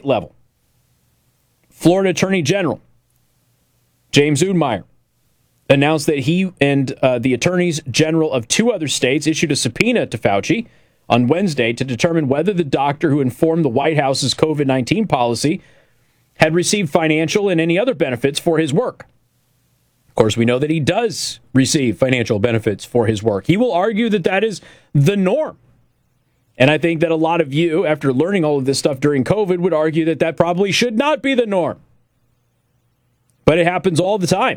state level. Florida Attorney General James Udmire announced that he and the attorneys general of 2 other states issued a subpoena to Fauci on Wednesday to determine whether the doctor who informed the White House's COVID-19 policy had received financial and any other benefits for his work. Of course, we know that he does receive financial benefits for his work. He will argue that that is the norm. And I think that a lot of you, after learning all of this stuff during COVID, would argue that that probably should not be the norm. But it happens all the time.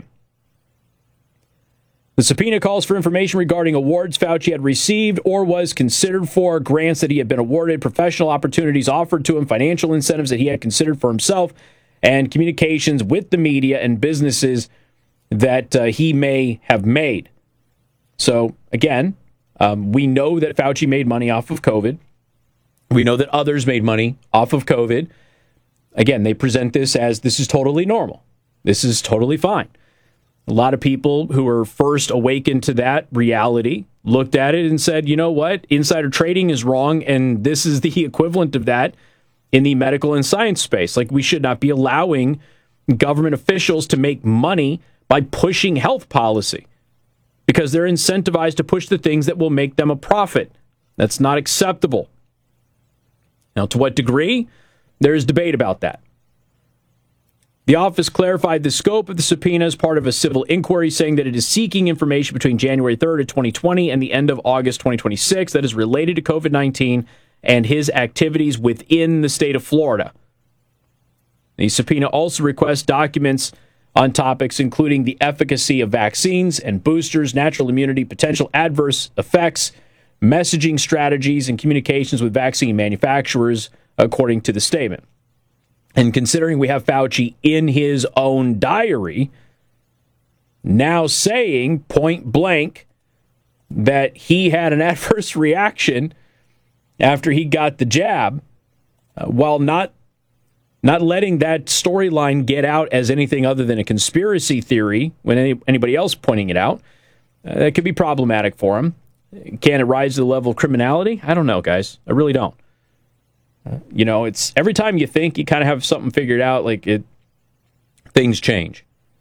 The subpoena calls for information regarding awards Fauci had received or was considered for, grants that he had been awarded, professional opportunities offered to him, financial incentives that he had considered for himself, and communications with the media and businesses that he may have made. So, again, we know that Fauci made money off of COVID. We know that others made money off of COVID. Again, they present this as this is totally normal. This is totally fine. A lot of people who were first awakened to that reality looked at it and said, you know what, insider trading is wrong, and this is the equivalent of that in the medical and science space. Like, we should not be allowing government officials to make money by pushing health policy because they're incentivized to push the things that will make them a profit. That's not acceptable. Now, to what degree? There is debate about that. The office clarified the scope of the subpoena as part of a civil inquiry, saying that it is seeking information between January 3rd of 2020 and the end of August 2026 that is related to COVID-19 and his activities within the state of Florida. The subpoena also requests documents on topics including the efficacy of vaccines and boosters, natural immunity, potential adverse effects, messaging strategies, and communications with vaccine manufacturers, according to the statement. And considering we have Fauci in his own diary now saying point blank that he had an adverse reaction after he got the jab, while not letting that storyline get out as anything other than a conspiracy theory when anybody else pointing it out, that could be problematic for him. Can it rise to the level of criminality? I don't know, guys. I really don't. You know, it's every time you think you kind of have something figured out, things change.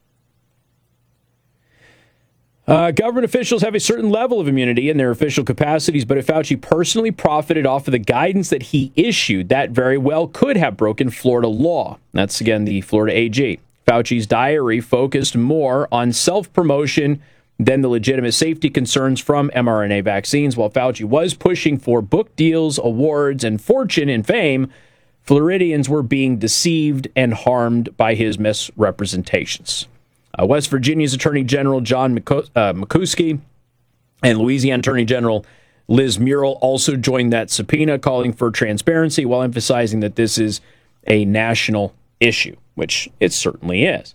Government officials have a certain level of immunity in their official capacities, but if Fauci personally profited off of the guidance that he issued, that very well could have broken Florida law. That's, again, the Florida AG. Fauci's diary focused more on self-promotion than the legitimate safety concerns from mRNA vaccines. While Fauci was pushing for book deals, awards, and fortune and fame, Floridians were being deceived and harmed by his misrepresentations. West Virginia's Attorney General John McCuskey and Louisiana Attorney General Liz Muriel also joined that subpoena, calling for transparency while emphasizing that this is a national issue, which it certainly is.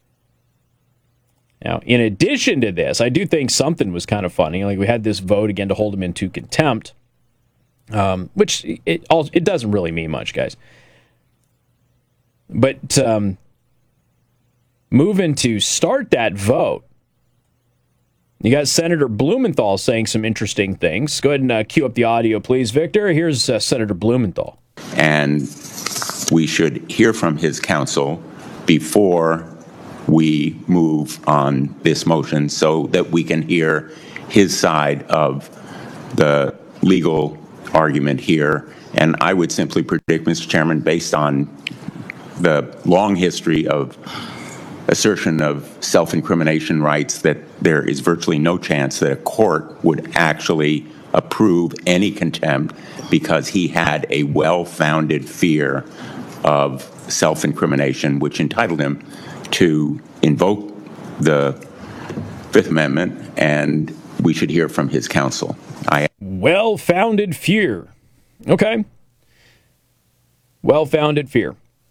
Now, in addition to this, I do think something was kind of funny. Like, we had this vote again to hold him into contempt, which it doesn't really mean much, guys. But moving to start that vote, you got Senator Blumenthal saying some interesting things. Go ahead and cue up the audio, please, Victor. Here's Senator Blumenthal. And we should hear from his counsel before we move on this motion so that we can hear his side of the legal argument here. And I would simply predict, Mr. Chairman, based on the long history of assertion of self-incrimination rights, that there is virtually no chance that a court would actually approve any contempt because he had a well-founded fear of self-incrimination, which entitled him to invoke the Fifth Amendment, and we should hear from his counsel. Well-founded fear. Okay. Well-founded fear.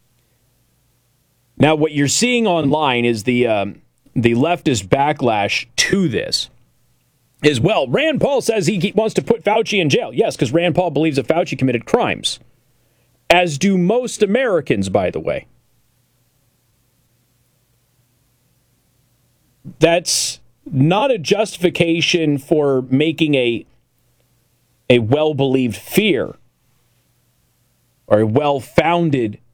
Now, what you're seeing online is the leftist backlash to this is, well, Rand Paul says he wants to put Fauci in jail. Yes, because Rand Paul believes that Fauci committed crimes. As do most Americans, by the way. That's not a justification for making a well-believed fear or a well-founded